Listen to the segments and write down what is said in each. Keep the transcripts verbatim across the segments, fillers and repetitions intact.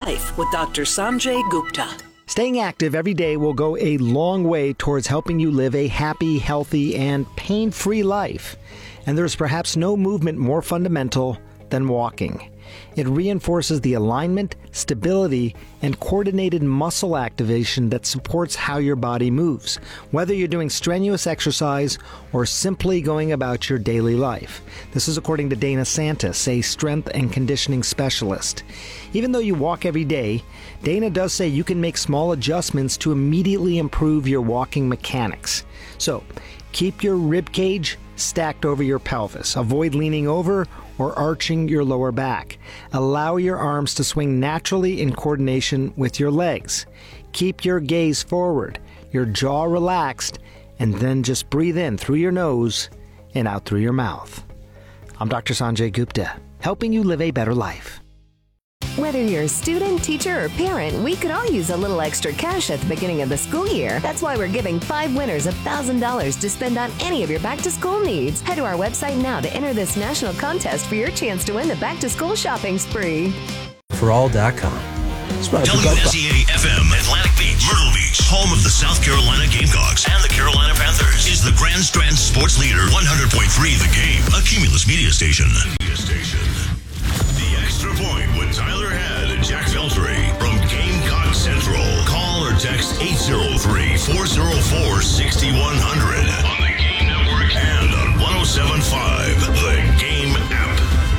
Life with Doctor Sanjay Gupta. Staying active every day will go a long way towards helping you live a happy, healthy, and pain-free life. And there's perhaps no movement more fundamental than walking. It reinforces the alignment, stability, and coordinated muscle activation that supports how your body moves, whether you're doing strenuous exercise or simply going about your daily life. This is according to Dana Santis, a strength and conditioning specialist. Even though you walk every day, Dana does say you can make small adjustments to immediately improve your walking mechanics. So, keep your rib cage stacked over your pelvis. Avoid leaning over or arching your lower back. Allow your arms to swing naturally in coordination with your legs. Keep your gaze forward, your jaw relaxed, and then just breathe in through your nose and out through your mouth. I'm Doctor Sanjay Gupta, helping you live a better life. Whether you're a student, teacher, or parent, we could all use a little extra cash at the beginning of the school year. That's why we're giving five winners one thousand dollars to spend on any of your back-to-school needs. Head to our website now to enter this national contest for your chance to win the back-to-school shopping spree. For all dot com. W S E A F M, Atlantic Beach, Myrtle Beach, home of the South Carolina Gamecocks and the Carolina Panthers, is the Grand Strand Sports Leader, one hundred point three The Game, a Cumulus media station. Media station. The Extra Point with Tyler Head and Jack Veltri from Gamecock Central. Call or text eight oh three, four oh four, six one zero zero on the Game Network and on one oh seven point five, the Game app.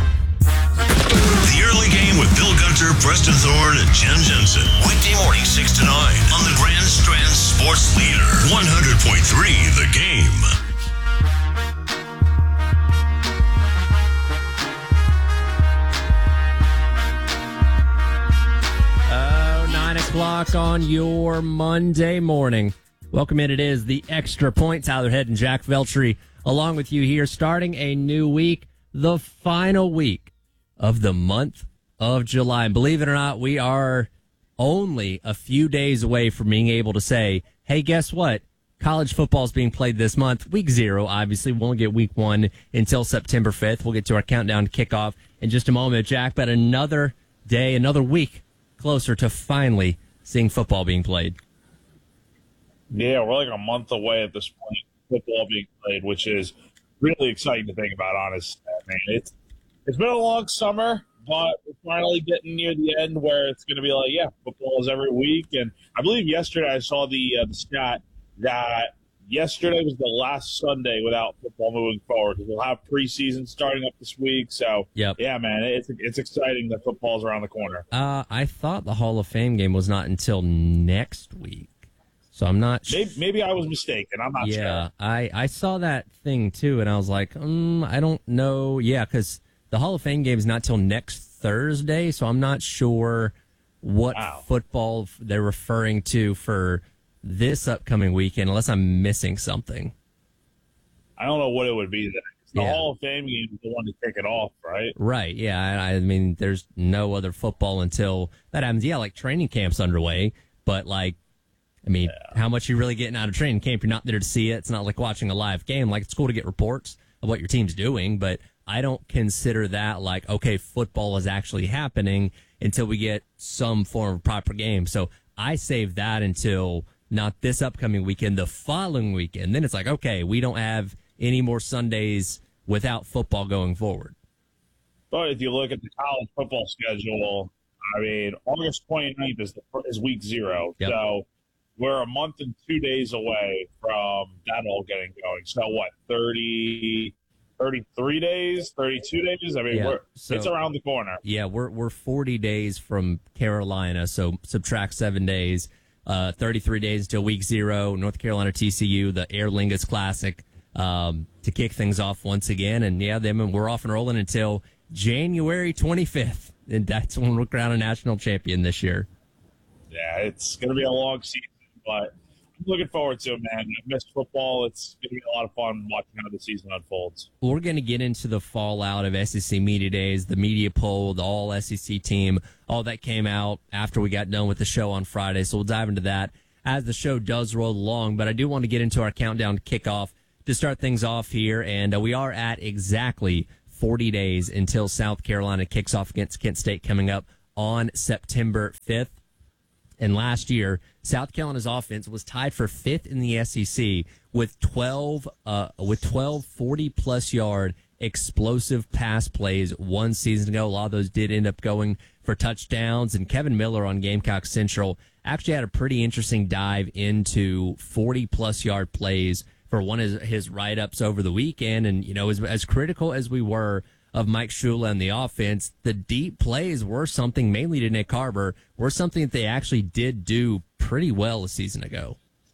The Early Game with Bill Gunter, Preston Thorne, and Jen Jensen. Weekday morning, six to nine on the Grand Strand Sports Leader, one hundred point three The Game. O'clock on your Monday morning. Welcome in. It is the Extra Point. Tyler Head and Jack Veltri along with you here, starting a new week, the final week of the month of July. And believe it or not, we are only a few days away from being able to say, hey, guess what? College football is being played this month. Week zero, obviously. We won't get week one until September fifth. We'll get to our countdown to kickoff in just a moment, Jack. But another day, another week closer to finally seeing football being played. Yeah, we're like a month away at this point, football being played, which is really exciting to think about, honestly. I mean, it's, it's been a long summer, but we're finally getting near the end where it's going to be like, yeah, football is every week. And I believe yesterday I saw the, uh, the stat that yesterday was the last Sunday without football moving forward, because we'll have preseason starting up this week. So, yep. yeah, man, it's it's exciting that football's around the corner. Uh, I thought the Hall of Fame game was not until next week, so I'm not sure. Maybe, maybe I was mistaken. I'm not yeah, sure. Yeah, I, I saw that thing, too, and I was like, um, I don't know. Yeah, because the Hall of Fame game is not till next Thursday, so I'm not sure what wow. football they're referring to for this upcoming weekend, unless I'm missing something. I don't know what it would be. The yeah. Hall of Fame game is the one to kick it off, right? Right, yeah. I, I mean, there's no other football until that happens. Yeah, like training camp's underway, but like, I mean, yeah. how much are you really getting out of training camp? You're not there to see it. It's not like watching a live game. Like, it's cool to get reports of what your team's doing, but I don't consider that like, okay, football is actually happening until we get some form of proper game. So I save that until not this upcoming weekend, the following weekend. Then it's like, okay, we don't have any more Sundays without football going forward. But if you look at the college football schedule, I mean, August twenty-ninth is, the, is week zero. Yep. So we're a month and two days away from that all getting going. So what, thirty, thirty-three days, thirty-two days? I mean, yeah, we're, so, it's around the corner. Yeah, we're we're forty days from Carolina, so subtract seven days. Uh, thirty-three days until week zero, North Carolina T C U, the Aer Lingus Classic, um, to kick things off once again. And, yeah, them, we're off and rolling until January twenty-fifth, and that's when we'll crown a national champion this year. Yeah, it's going to be a long season, but I'm looking forward to it, man. I've missed football. It's going to be a lot of fun watching how the season unfolds. We're going to get into the fallout of S E C Media Days, the media poll, the all S E C team, all that came out after we got done with the show on Friday. So we'll dive into that as the show does roll along. But I do want to get into our countdown to kickoff to start things off here. And uh, we are at exactly forty days until South Carolina kicks off against Kent State coming up on September fifth. And last year, South Carolina's offense was tied for fifth in the S E C with twelve uh, with twelve forty-plus yard explosive pass plays one season ago. A lot of those did end up going for touchdowns. And Kevin Miller on Gamecock Central actually had a pretty interesting dive into forty-plus yard plays for one of his write-ups over the weekend. And, you know, as, as critical as we were of Mike Shula and the offense, the deep plays were something, mainly to Nick Harbor, were something that they actually did do pretty well a season ago.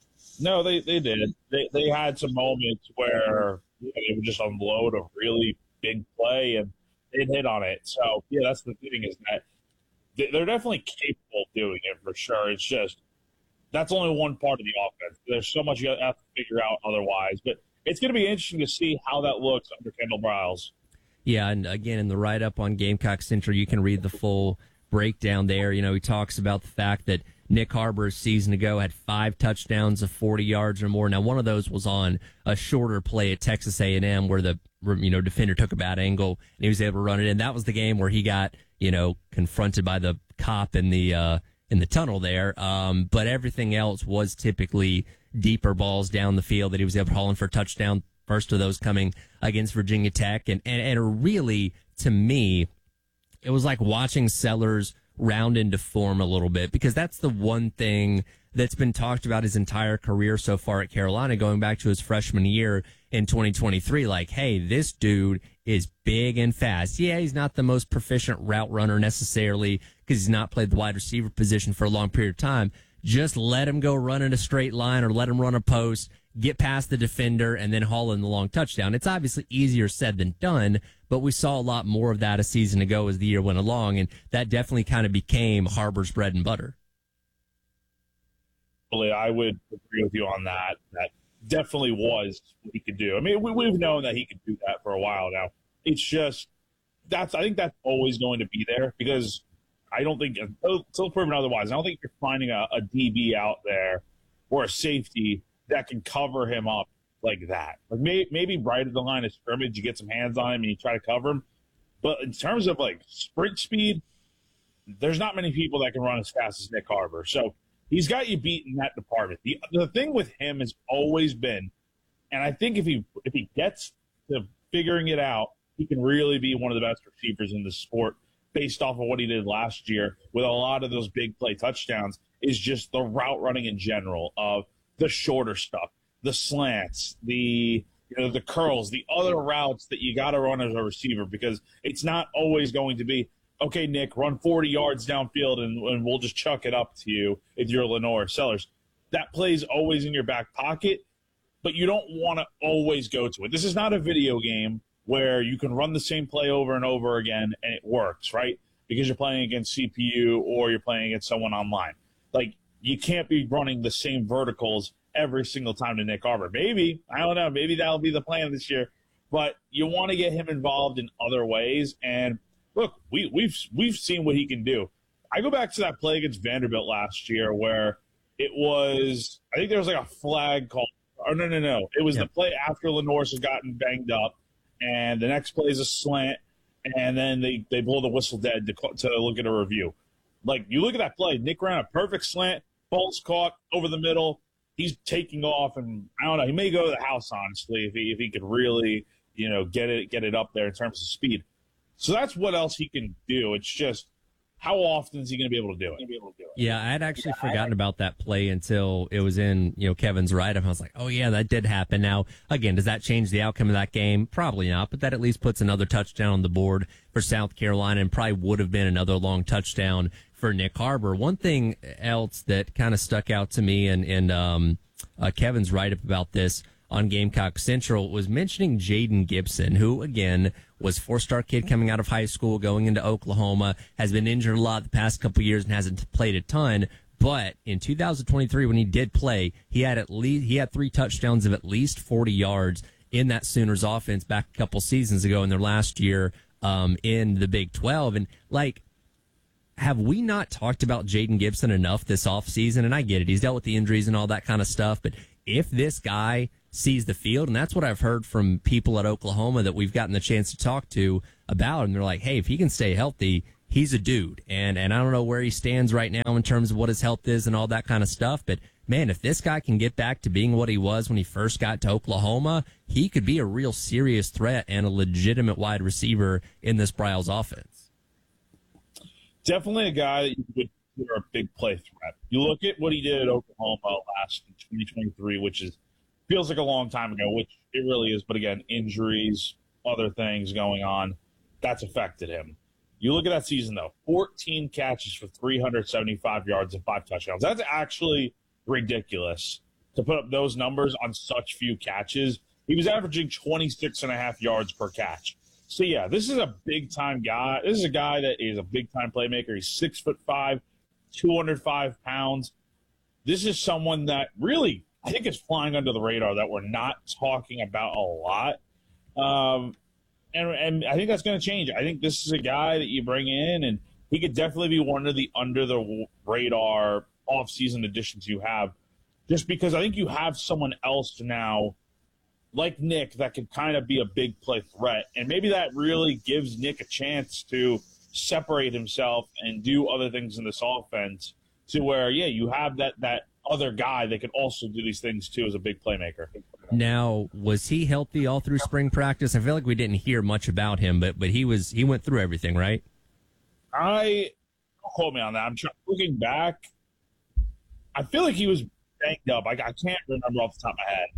No, they, they did. They they had some moments where you know, they would just unload a really big play and they'd hit on it. So, yeah, that's the thing is that they're definitely capable of doing it for sure. It's just that's only one part of the offense. There's so much you have to figure out otherwise. But it's going to be interesting to see how that looks under Kendall Briles. Yeah, and again, in the write-up on Gamecock Central, you can read the full breakdown there. You know, he talks about the fact that Nick Harbor a season ago had five touchdowns of forty yards or more. Now, one of those was on a shorter play at Texas A and M where the you know defender took a bad angle and he was able to run it in. That was the game where he got you know confronted by the cop in the uh, in the tunnel there. Um, but everything else was typically deeper balls down the field that he was able to haul in for a touchdown. First of those coming against Virginia Tech. And, and, and really, to me, it was like watching Sellers round into form a little bit, because that's the one thing that's been talked about his entire career so far at Carolina, going back to his freshman year in twenty twenty-three. Like, hey, this dude is big and fast. Yeah, he's not the most proficient route runner necessarily because he's not played the wide receiver position for a long period of time. Just let him go run in a straight line or let him run a post, get past the defender, and then haul in the long touchdown. It's obviously easier said than done, but we saw a lot more of that a season ago as the year went along, and that definitely kind of became Harbor's bread and butter. I would agree with you on that. That definitely was what he could do. I mean, we, we've known that he could do that for a while now. It's just, that's I think that's always going to be there, because I don't think, until proven otherwise, I don't think you're finding a, a D B out there or a safety that can cover him up like that. Like may, maybe right at the line of scrimmage, you get some hands on him and you try to cover him. But in terms of like sprint speed, there's not many people that can run as fast as Nick Harbor. So he's got you beat in that department. The, the thing with him has always been, and I think if he if he gets to figuring it out, he can really be one of the best receivers in the sport based off of what he did last year with a lot of those big play touchdowns, is just the route running in general of the shorter stuff, the slants, the you know the curls, the other routes that you got to run as a receiver, because it's not always going to be, okay, Nick, run forty yards downfield and, and we'll just chuck it up to you if you're Lenore Sellers. That play's always in your back pocket, but you don't want to always go to it. This is not a video game where you can run the same play over and over again and it works, right? Because you're playing against C P U or you're playing against someone online. Like, you can't be running the same verticals every single time to Nick Harbor. Maybe, I don't know, maybe that'll be the plan this year. But you want to get him involved in other ways. And look, we, we've we've seen what he can do. I go back to that play against Vanderbilt last year where it was, I think there was like a flag called, oh, no, no, no. It was yep. the play after Lenore has gotten banged up, and the next play is a slant, and then they, they blow the whistle dead to, to look at a review. Like, you look at that play, Nick ran a perfect slant, ball's caught over the middle. He's taking off, and I don't know. He may go to the house, honestly, if he if he could really, you know, get it get it up there in terms of speed. So that's what else he can do. It's just, how often is he going to be able to do it? Yeah, I had actually yeah, forgotten I, about that play until it was in, you know, Kevin's write-up. I was like, oh, yeah, that did happen. Now, again, does that change the outcome of that game? Probably not, but that at least puts another touchdown on the board for South Carolina, and probably would have been another long touchdown for Nick Harbor. One thing else that kind of stuck out to me in, in um, uh, Kevin's write-up about this on Gamecock Central was mentioning Jaden Gibson, who, again, was four-star kid coming out of high school, going into Oklahoma, has been injured a lot the past couple of years and hasn't played a ton. But in two thousand twenty-three, when he did play, he had at least he had three touchdowns of at least forty yards in that Sooners offense back a couple seasons ago in their last year um, in the Big twelve. And, like, have we not talked about Jaden Gibson enough this offseason? And I get it. He's dealt with the injuries and all that kind of stuff. But if this guy sees the field, and that's what I've heard from people at Oklahoma that we've gotten the chance to talk to about, and they're like, hey, if he can stay healthy, he's a dude. And, and I don't know where he stands right now in terms of what his health is and all that kind of stuff. But, man, if this guy can get back to being what he was when he first got to Oklahoma, he could be a real serious threat and a legitimate wide receiver in this Briles offense. Definitely a guy that you could consider a big play threat. You look at what he did at Oklahoma last in twenty twenty-three, which is feels like a long time ago, which it really is. But again, injuries, other things going on, that's affected him. You look at that season, though, fourteen catches for three hundred seventy-five yards and five touchdowns. That's actually ridiculous to put up those numbers on such few catches. He was averaging twenty-six and a half yards per catch. So, yeah, this is a big-time guy. This is a guy that is a big-time playmaker. He's six foot five, two hundred five pounds. This is someone that really, I think, is flying under the radar that we're not talking about a lot. Um, and, and I think that's going to change. I think this is a guy that you bring in, and he could definitely be one of the under-the-radar off-season additions you have, just because I think you have someone else now like Nick that could kind of be a big play threat. And maybe that really gives Nick a chance to separate himself and do other things in this offense to where, yeah, you have that, that other guy that could also do these things too as a big playmaker. Now, was he healthy all through spring practice? I feel like we didn't hear much about him, but but he was he went through everything, right? I don't quote me on that. I'm trying, looking back. I feel like he was banged up. I, I can't remember off the top of my head.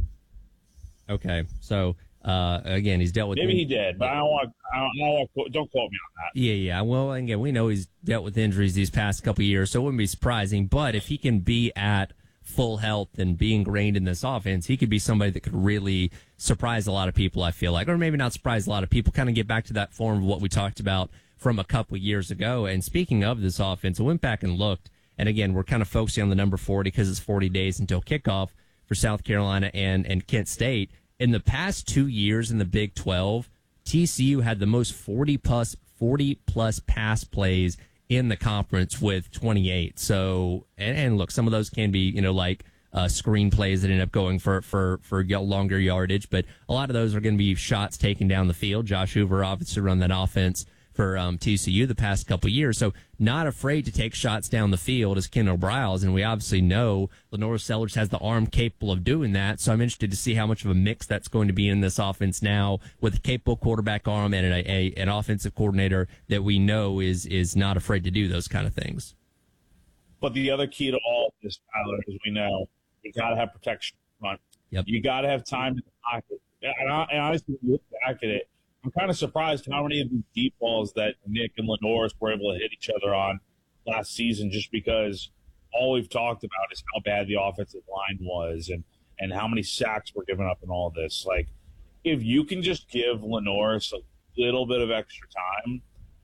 Okay, so uh, again, he's dealt with maybe in- he did, but I don't want. I don't, I don't want to, don't quote me on that. Yeah, yeah. Well, again, we know he's dealt with injuries these past couple of years, so it wouldn't be surprising. But if he can be at full health and be ingrained in this offense, he could be somebody that could really surprise a lot of people, I feel like. Or maybe not surprise a lot of people, kind of get back to that form of what we talked about from a couple of years ago. And speaking of this offense, I went back and looked. And again, we're kind of focusing on the number forty because it's forty days until kickoff for South Carolina and, and Kent State. In the past two years in the Big twelve, T C U had the most forty plus forty plus pass plays in the conference with twenty-eight. So, and, and look, some of those can be, you know, like uh, screen plays that end up going for, for, for longer yardage, but a lot of those are going to be shots taken down the field. Josh Hoover obviously run that offense for um, T C U the past couple of years. So not afraid to take shots down the field as Kendall Briles. And we obviously know Lenore Sellers has the arm capable of doing that. So I'm interested to see how much of a mix that's going to be in this offense now with a capable quarterback arm and a, a, an offensive coordinator that we know is, is not afraid to do those kind of things. But the other key to all of this, Tyler, as we know, you got to have protection up front. Yep. You got to have time in the pocket. And, I, and honestly, when you look back at it, I'm kind of surprised how many of these deep balls that Nick and Lenore were able to hit each other on last season, just because all we've talked about is how bad the offensive line was and, and how many sacks were given up in all this. Like, if you can just give Lenore a little bit of extra time,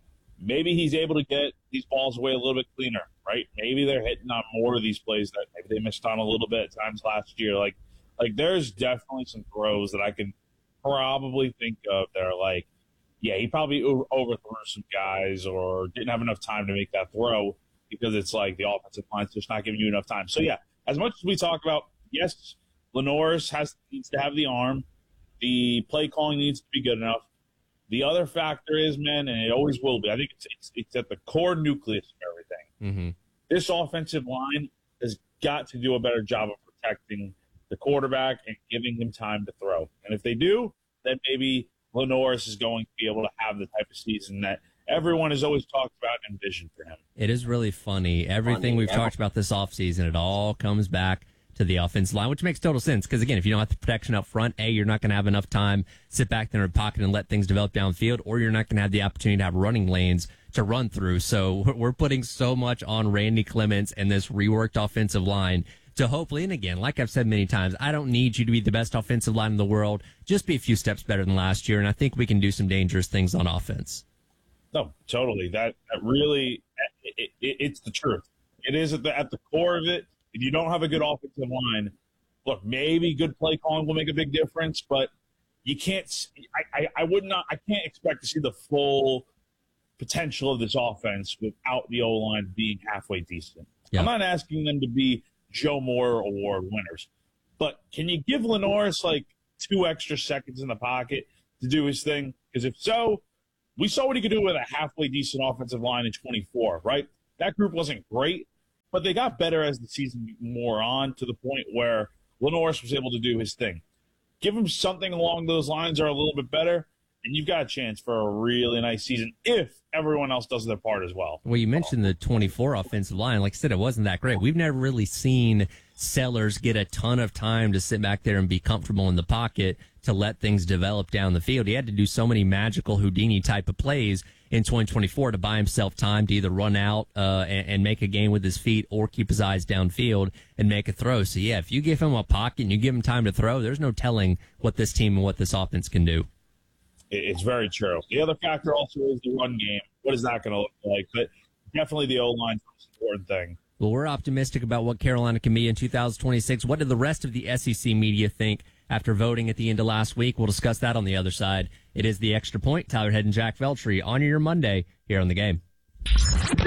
maybe he's able to get these balls away a little bit cleaner, right? Maybe they're hitting on more of these plays that maybe they missed on a little bit at times last year. Like, like there's definitely some throws that I can probably think of that are like, yeah, he probably overthrew some guys or didn't have enough time to make that throw because it's like the offensive line's just not giving you enough time. So, yeah, as much as we talk about, yes, Lenore's has needs to have the arm. The play calling needs to be good enough. The other factor is, man, and it always will be, I think it's it's, it's at the core nucleus of everything. Mm-hmm. This offensive line has got to do a better job of protecting the quarterback and giving him time to throw. And if they do, then maybe Lenore's is going to be able to have the type of season that everyone has always talked about and envisioned for him. It is really funny. Everything funny. we've yeah. talked about this offseason, it all comes back to the offensive line, which makes total sense. Because, again, if you don't have the protection up front, A, you're not going to have enough time sit back there in the pocket and let things develop downfield, or you're not going to have the opportunity to have running lanes to run through. So we're putting so much on Randy Clements and this reworked offensive line to hopefully, and again, like I've said many times, I don't need you to be the best offensive line in the world. Just be a few steps better than last year, and I think we can do some dangerous things on offense. No, totally. That, that really, it, it, it's the truth. It is at the, at the core of it. If you don't have a good offensive line, look, maybe good play calling will make a big difference, but you can't. I, I, I would not. I can't expect to see the full potential of this offense without the O line being halfway decent. Yeah. I'm not asking them to be Joe Moore Award winners, but can you give Lenore's like two extra seconds in the pocket to do his thing? Because if so, we saw what he could do with a halfway decent offensive line in twenty-four, right? That group wasn't great, but they got better as the season wore on to the point where LaNorris was able to do his thing. Give him something along those lines or a little bit better, and you've got a chance for a really nice season if everyone else does their part as well. Well, you mentioned the twenty-four offensive line. Like I said, it wasn't that great. We've never really seen Sellers get a ton of time to sit back there and be comfortable in the pocket to let things develop down the field. He had to do so many magical Houdini type of plays in twenty twenty-four to buy himself time to either run out uh, and, and make a gain with his feet or keep his eyes downfield and make a throw. So, yeah, if you give him a pocket and you give him time to throw, there's no telling what this team and what this offense can do. It's very true. The other factor also is the run game. What is that going to look like? But definitely the O-line is the most important thing. Well, we're optimistic about what Carolina can be in two thousand twenty-six. What did the rest of the S E C media think after voting at the end of last week? We'll discuss that on the other side. It is The Extra Point. Tyler Head and Jack Veltri on your Monday here on The Game.